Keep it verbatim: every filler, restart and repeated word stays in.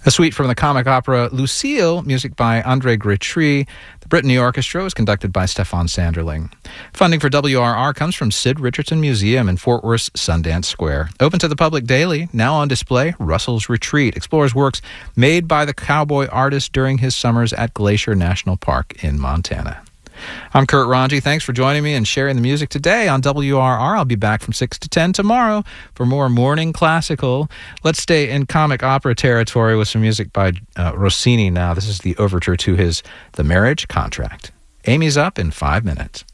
A suite from the comic opera Lucille, music by André Gretry. The Brittany Orchestra was conducted by Stefan Sanderling. Funding for W R R comes from Sid Richardson Museum in Fort Worth's Sundance Square. Open to the public daily, now on display, Russell's Retreat explores works made by the cowboy artist during his summers at Glacier National Park in Montana. I'm Kurt Ranji. Thanks for joining me and sharing the music today on W R R. I'll be back from six to ten tomorrow for more morning classical. Let's stay in comic opera territory with some music by uh, Rossini now. This is the overture to his The Marriage Contract. Amy's up in five minutes.